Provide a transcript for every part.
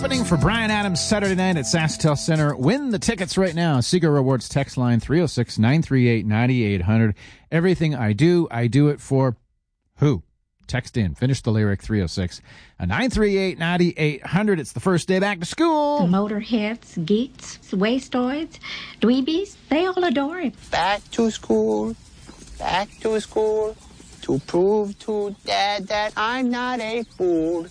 happening for Bryan Adams Saturday night at SaskTel Center. Win the tickets right now. Seeger Rewards text line 306-938-9800. Everything I do it for who? Text in. Finish the lyric 306. 938-9800. It's the first day back to school. The motorheads, geeks, wastoids, dweebies, they all adore him. Back to school. Back to school. To prove to Dad that I'm not a fool.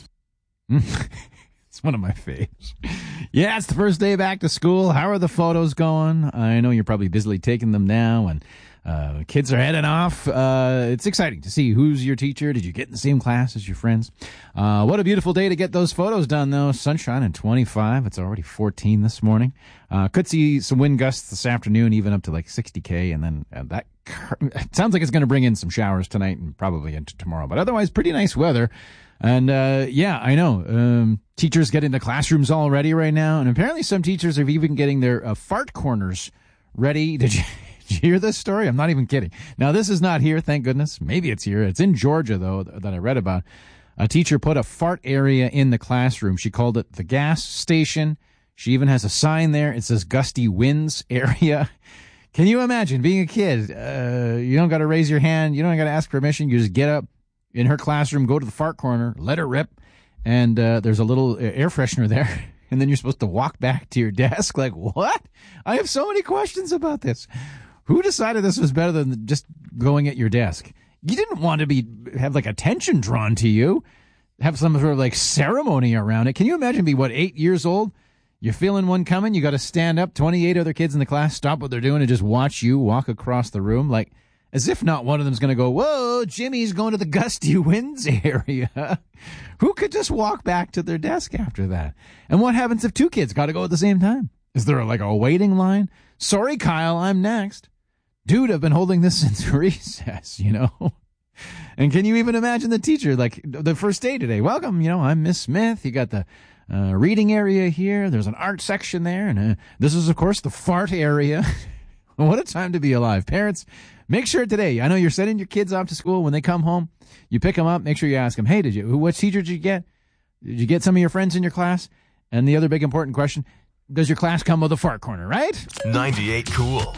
It's one of my faves. Yeah, it's the first day back to school. How are the photos going? I know you're probably busily taking them now, and kids are heading off. It's exciting to see who's your teacher. Did you get in the same class as your friends? What a beautiful day to get those photos done, though. Sunshine and 25. It's already 14 this morning. Could see some wind gusts this afternoon, even up to like 60K, and then that it sounds like it's going to bring in some showers tonight and probably into tomorrow. But otherwise, pretty nice weather. And, yeah, I know, teachers get into classrooms already right now. And apparently some teachers are even getting their fart corners ready. Did you hear this story? I'm not even kidding. Now, this is not here, thank goodness. Maybe it's here. It's in Georgia, though, that I read about. A teacher put a fart area in the classroom. She called it the gas station. She even has a sign there. It says gusty winds area. Can you imagine being a kid? You don't got to raise your hand. You don't got to ask permission. You just get up in her classroom, go to the fart corner, let her rip, and there's a little air freshener there. And then you're supposed to walk back to your desk. Like, what? I have so many questions about this. Who decided this was better than just going at your desk? You didn't want to have like attention drawn to you, have some sort of like ceremony around it. Can you imagine 8 years old? You're feeling one coming. You got to stand up. 28 other kids in the class stop what they're doing and just watch you walk across the room. Like, as if not one of them's going to go, whoa, Jimmy's going to the gusty winds area. Who could just walk back to their desk after that? And what happens if two kids got to go at the same time? Is there like a waiting line? Sorry, Kyle, I'm next. Dude, I've been holding this since recess, you know? And can you even imagine the teacher, like the first day today? Welcome, I'm Miss Smith. You got the reading area here. There's an art section there. And this is, of course, the fart area. What a time to be alive. Parents, make sure today, I know you're sending your kids off to school. When they come home, you pick them up. Make sure you ask them, hey, what teacher did you get? Did you get some of your friends in your class? And the other big important question, does your class come with a fart corner, right? 98 Cool.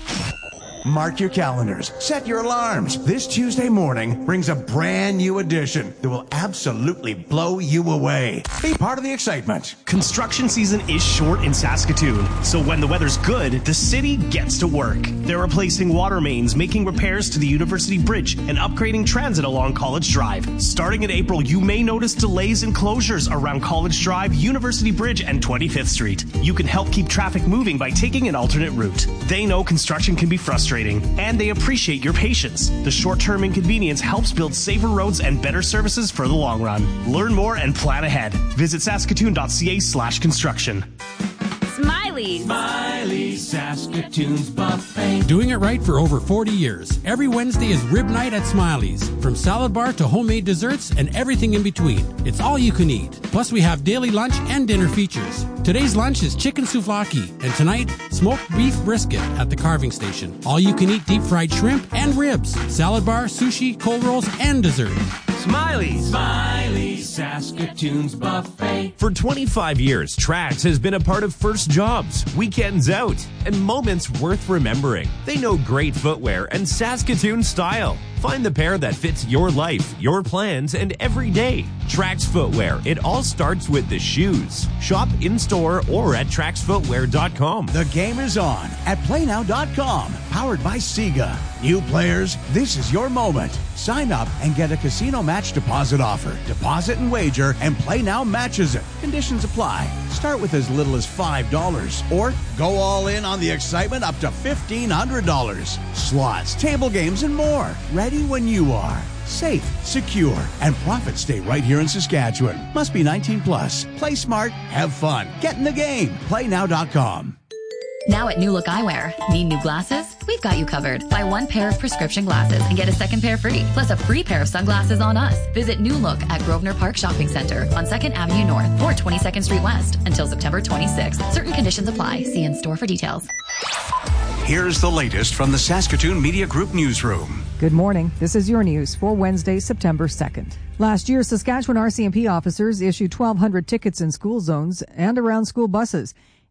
Mark your calendars. Set your alarms. This Tuesday morning brings a brand new edition that will absolutely blow you away. Be part of the excitement. Construction season is short in Saskatoon, so when the weather's good, the city gets to work. They're replacing water mains, making repairs to the University Bridge, and upgrading transit along College Drive. Starting in April, you may notice delays and closures around College Drive, University Bridge, and 25th Street. You can help keep traffic moving by taking an alternate route. They know construction can be frustrating, and they appreciate your patience. The short-term inconvenience helps build safer roads and better services for the long run. Learn more and plan ahead. Visit saskatoon.ca/construction. Smiley's. Smiley's, Saskatoon's buffet. Doing it right for over 40 years. Every Wednesday is rib night at Smiley's. From salad bar to homemade desserts and everything in between. It's all you can eat. Plus we have daily lunch and dinner features. Today's lunch is chicken souvlaki, and tonight, smoked beef brisket at the carving station. All you can eat deep fried shrimp and ribs. Salad bar, sushi, cold rolls, and dessert. Smiley's. Smiley's, Saskatoon's buffet. For 25 years, Trax has been a part of first jobs, weekends out, and moments worth remembering. They know great footwear and Saskatoon style. Find the pair that fits your life, your plans, and every day. Trax Footwear. It all starts with the shoes. Shop in-store or at traxfootwear.com. The game is on at playnow.com. Powered by Sega. New players, this is your moment. Sign up and get a casino match deposit offer. Deposit and wager, and PlayNow matches it. Conditions apply. Start with as little as $5 or go all in on the excitement up to $1,500. Slots, table games, and more. Ready when you are. Safe, secure, and profits stay right here in Saskatchewan. Must be 19 plus. Play smart, have fun. Get in the game. PlayNow.com. Now at New Look Eyewear. Need new glasses? We've got you covered. Buy one pair of prescription glasses and get a second pair free, plus a free pair of sunglasses on us. Visit New Look at Grosvenor Park Shopping Centre on 2nd Avenue North or 22nd Street West until September 26th. Certain conditions apply. See in store for details. Here's the latest from the Saskatoon Media Group newsroom. Good morning. This is your news for Wednesday, September 2nd. Last year, Saskatchewan RCMP officers issued 1,200 tickets in school zones and around school buses,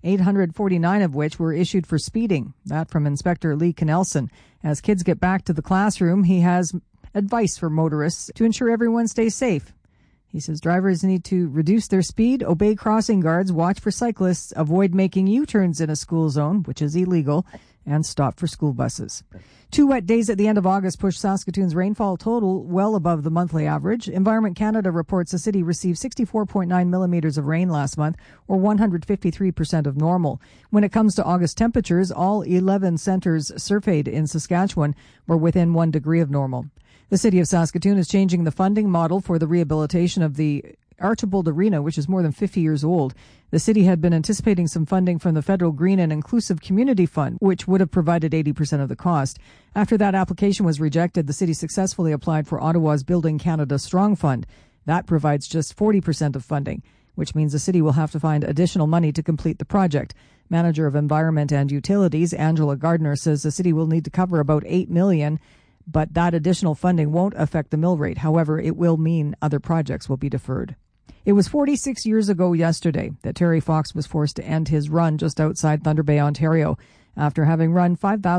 849 of which were issued for speeding. That from Inspector Lee Knelson. As kids get back to the classroom, he has advice for motorists to ensure everyone stays safe. He says drivers need to reduce their speed, obey crossing guards, watch for cyclists, avoid making U-turns in a school zone, which is illegal, and stop for school buses. 2 wet days at the end of August pushed Saskatoon's rainfall total well above the monthly average. Environment Canada reports the city received 64.9 millimeters of rain last month, or 153% of normal. When it comes to August temperatures, all 11 centres surveyed in Saskatchewan were within 1 degree of normal. The city of Saskatoon is changing the funding model for the rehabilitation of the Archibald Arena, which is more than 50 years old. The city had been anticipating some funding from the Federal Green and Inclusive Community Fund, which would have provided 80% of the cost. After that application was rejected, the city successfully applied for Ottawa's Building Canada Strong Fund. That provides just 40% of funding, which means the city will have to find additional money to complete the project. Manager of Environment and Utilities, Angela Gardner, says the city will need to cover about $8 million, but that additional funding won't affect the mill rate. However, it will mean other projects will be deferred. It was 46 years ago yesterday that Terry Fox was forced to end his run just outside Thunder Bay, Ontario, after having run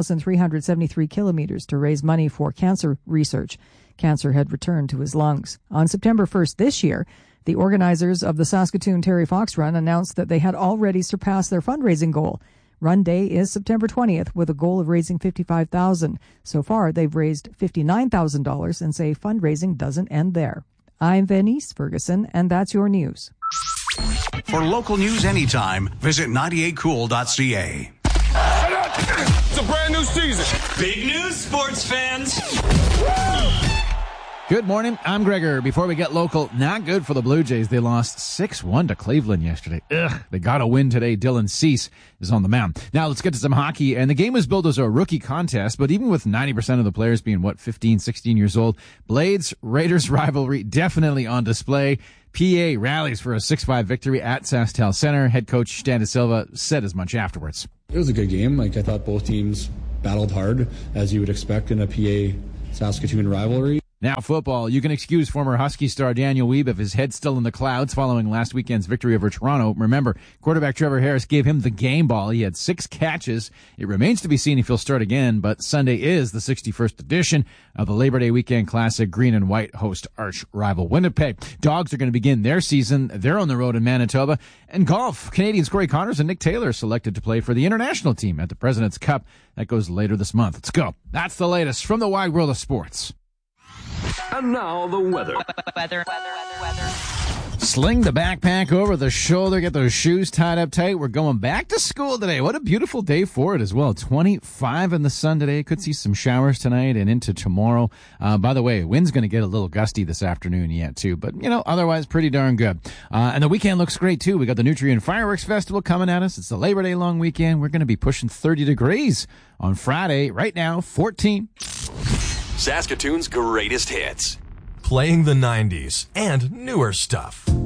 5,373 kilometers to raise money for cancer research. Cancer had returned to his lungs. On September 1st this year, the organizers of the Saskatoon Terry Fox Run announced that they had already surpassed their fundraising goal. Run day is September 20th with a goal of raising $55,000. So far, they've raised $59,000 and say fundraising doesn't end there. I'm Venice Ferguson, and that's your news. For local news anytime, visit 98cool.ca. It's a brand new season. Big news, sports fans. Good morning, I'm Gregor. Before we get local, not good for the Blue Jays. They lost 6-1 to Cleveland yesterday. They got a win today. Dylan Cease is on the mound. Now let's get to some hockey. And the game was billed as a rookie contest, but even with 90% of the players being, 15, 16 years old, Blades-Raiders rivalry definitely on display. PA rallies for a 6-5 victory at SaskTel Center. Head coach Stan De Silva said as much afterwards. It was a good game. I thought both teams battled hard, as you would expect in a PA-Saskatoon rivalry. Now football. You can excuse former Husky star Daniel Weeb if his head's still in the clouds following last weekend's victory over Toronto. Remember, quarterback Trevor Harris gave him the game ball. He had 6 catches. It remains to be seen if he'll start again, but Sunday is the 61st edition of the Labor Day Weekend Classic. Green and white host arch rival Winnipeg. Dogs are going to begin their season. They're on the road in Manitoba. And golf. Canadians Corey Connors and Nick Taylor selected to play for the international team at the President's Cup. That goes later this month. Let's go. That's the latest from the wide world of sports. And now the weather. Sling the backpack over the shoulder, get those shoes tied up tight. We're going back to school today. What a beautiful day for it as well. 25 in the sun today. Could see some showers tonight and into tomorrow. By the way, wind's going to get a little gusty this afternoon yet too, but otherwise pretty darn good. And the weekend looks great too. We got the Nutrien Fireworks Festival coming at us. It's the Labor Day long weekend. We're going to be pushing 30 degrees on Friday. Right now, 14. Saskatoon's greatest hits. Playing the 90s and newer stuff.